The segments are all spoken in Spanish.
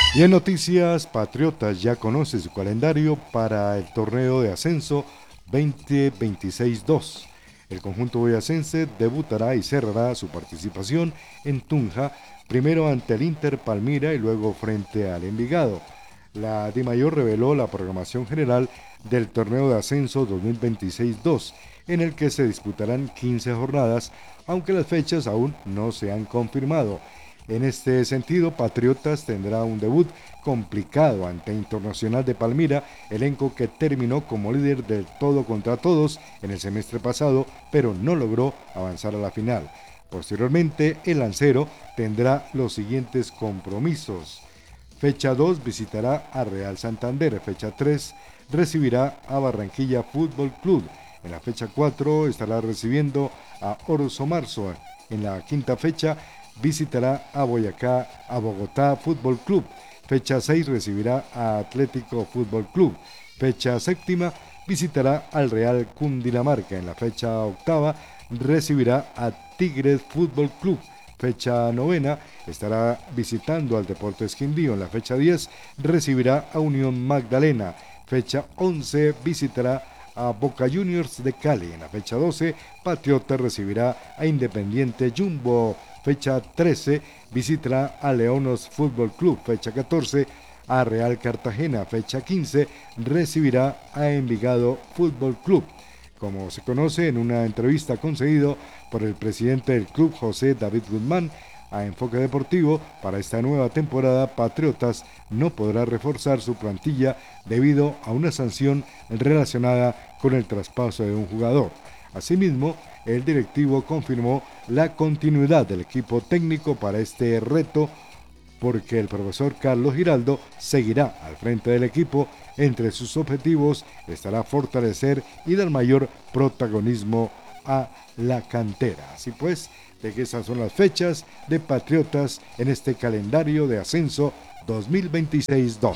Y en noticias, Patriotas ya conoce su calendario para el torneo de ascenso 2026-2. El conjunto boyacense debutará y cerrará su participación en Tunja, primero ante el Inter Palmira y luego frente al Envigado. La DIMAYOR reveló la programación general del torneo de ascenso 2026-2, en el que se disputarán 15 jornadas, aunque las fechas aún no se han confirmado. En este sentido, Patriotas tendrá un debut complicado ante Internacional de Palmira, elenco que terminó como líder del todo contra todos en el semestre pasado, pero no logró avanzar a la final. Posteriormente, el lancero tendrá los siguientes compromisos. Fecha 2 visitará a Real Santander. Fecha 3 recibirá a Barranquilla Fútbol Club. En la fecha 4 estará recibiendo a Orso Marzo. En la quinta fecha visitará a Boyacá, a Bogotá Fútbol Club. Fecha 6 recibirá a Atlético Fútbol Club. Fecha séptima visitará al Real Cundinamarca. En la fecha octava recibirá a Tigres Fútbol Club. Fecha novena estará visitando al Deportes Quindío. En la fecha 10 recibirá a Unión Magdalena. Fecha 11 visitará a Boca Juniors de Cali. En la fecha 12, Patriota recibirá a Independiente Jumbo. Fecha 13, visitará a Leonos Fútbol Club. Fecha 14, a Real Cartagena. Fecha 15, recibirá a Envigado Fútbol Club. Como se conoce en una entrevista concedido por el presidente del club, José David Guzmán, a Enfoque Deportivo, para esta nueva temporada, Patriotas no podrá reforzar su plantilla debido a una sanción relacionada con el traspaso de un jugador. Asimismo, el directivo confirmó la continuidad del equipo técnico para este reto porque el profesor Carlos Giraldo seguirá al frente del equipo. Entre sus objetivos estará fortalecer y dar mayor protagonismo a la cantera. Así pues, de que esas son las fechas de Patriotas en este calendario de ascenso 2026-2.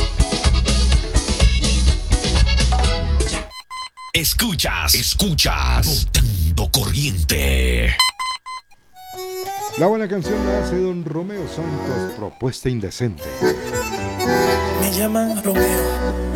Escuchas, Botando Corriente. La buena canción la hace don Romeo Santos, Propuesta Indecente. Me llaman Romeo